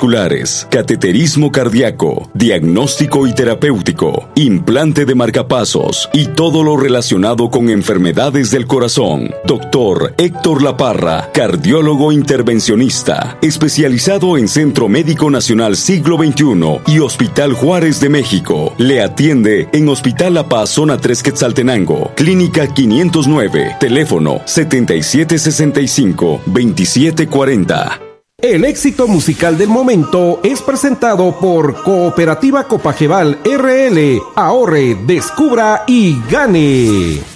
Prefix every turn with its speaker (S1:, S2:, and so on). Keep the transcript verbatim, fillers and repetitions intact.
S1: cardiovasculares, cateterismo cardíaco, diagnóstico y terapéutico, implante de marcapasos y todo lo relacionado con enfermedades del corazón. Doctor Héctor Laparra, cardiólogo intervencionista, especializado en Centro Médico Nacional Siglo veintiuno y Hospital Juárez de México. Le atiende en Hospital La Paz, Zona tres Quetzaltenango, Clínica quinientos nueve, teléfono setenta y siete sesenta y cinco, veintisiete cuarenta.
S2: El éxito musical del momento es presentado por Cooperativa Copajeval R L. Ahorre, descubra y gane.